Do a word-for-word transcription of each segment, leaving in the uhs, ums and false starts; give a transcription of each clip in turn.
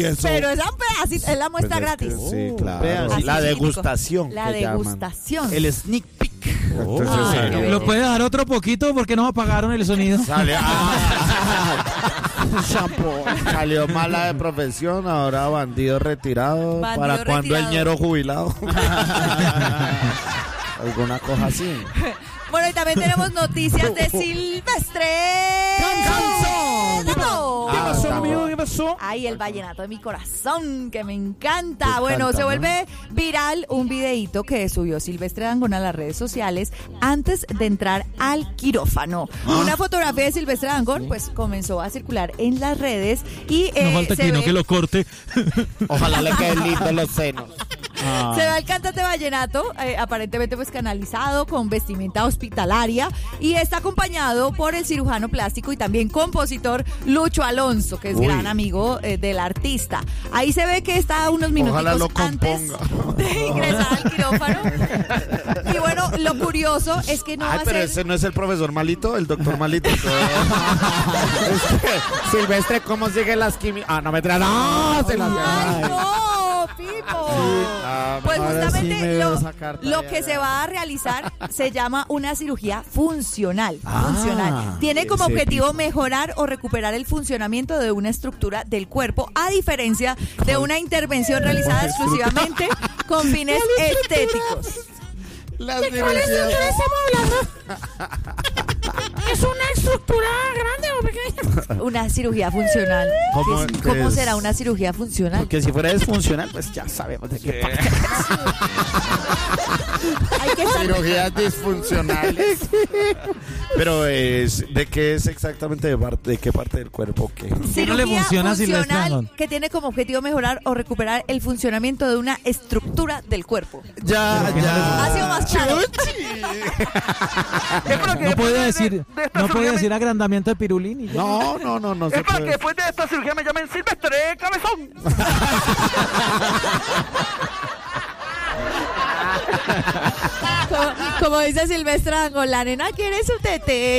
eso. Pero esa pedacito es la muestra Pues es gratis. que sí, Oh, claro. vean, Así La chiquitico. degustación. La que llaman. degustación. El sneak peek. Entonces, Ah, sí, qué no. bello. ¿Lo puede dejar otro poquito? Porque nos apagaron el sonido. Sale, ah, shampoo. Salió mala de profesión, ahora bandido retirado. Bandido ¿Para cuándo el retirado. ñero jubilado? Alguna cosa así. Bueno, y también tenemos noticias de Silvestre. ¡Canzón! ¡Canzón! ¿Qué Ah, pasó, está amigo? bueno. ¿Qué pasó? Ay, el vallenato de mi corazón, que me encanta. Te Bueno, encanta, se ¿no? vuelve viral un videíto que subió Silvestre Dangond a las redes sociales antes de entrar al quirófano. Una fotografía de Silvestre Dangond pues comenzó a circular en las redes y eh, No falta se que no ve- que lo corte. Ojalá le queden lindos los senos. Se ve al cantante vallenato, eh, aparentemente pues canalizado, con vestimenta hospitalaria, y está acompañado por el cirujano plástico y también compositor Lucho Alonso, que es Uy. gran amigo eh, del artista. Ahí se ve que está unos Ojalá minutos lo antes componga. de ingresar al quirófano. Y bueno, lo curioso es que no Ay, va a pero ser... ese no es el profesor Malito, el doctor Malito. Es que, Silvestre, ¿cómo sigue las quimios? Ah, no me trae. No, se las ¡Ay, Ay. no, Pipo! Ah, Pues ahora sí justamente me lo, veo esa carta lo ya, que ya. se va a realizar se llama una cirugía funcional. Ah, funcional. Tiene como ese objetivo tipo. mejorar o recuperar el funcionamiento de una estructura del cuerpo, a diferencia de una intervención realizada exclusivamente con fines estéticos. Las diversidades. ¿Es una estructura grande o pequeña? Una cirugía funcional. ¿Cómo ¿Qué- que ¿Cómo es? será una cirugía funcional? Porque si fuera disfuncional, pues ya sabemos de qué parte. Hay que estar... Cirugías disfuncionales. Pero es, ¿de qué es exactamente? ¿De, parte, de qué parte del cuerpo? ¿Qué? no le Cirugía funciona a Silvestre funcional Dangond? que tiene como objetivo mejorar o recuperar el funcionamiento de una estructura del cuerpo. Ya, Ha sido más claro. No puede decir, no puede decir agrandamiento de pirulín. y ya. No, no, no, no se Es para que puede. después de esta cirugía me llamen Silvestre Cabezón. Como, como dice Silvestre Dangond, la nena quiere su tete.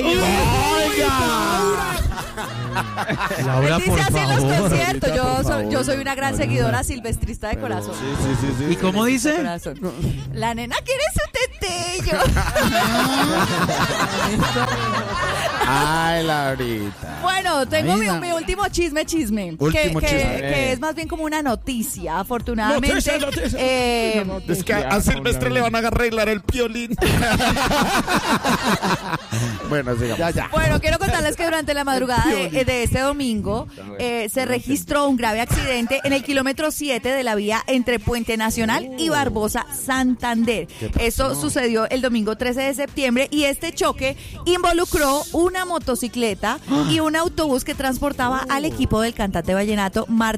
Laura, Él dice por así en los favor. conciertos. Yo por soy, favor, yo soy no. una gran seguidora silvestrista de corazón. Sí, sí, sí, sí. ¿Y cómo dice? Corazón. La nena quiere su tete. Yo- Ay, Laurita. Bueno, tengo mi, Amiga. mi último chisme, chisme. Último que, que- chisme. que es más bien como una noticia, afortunadamente. Noticia, noticia. eh, Es que a, a Silvestre le van a arreglar el piolín. Bueno, sigamos. Ya, ya. Bueno, quiero contarles que durante la madrugada de, de este domingo eh, se registró un grave accidente en el kilómetro siete de la vía entre Puente Nacional y Barbosa, Santander. Eso sucedió el domingo trece de septiembre y este choque involucró una motocicleta y un autobús que transportaba al equipo del cantante vallenato Martín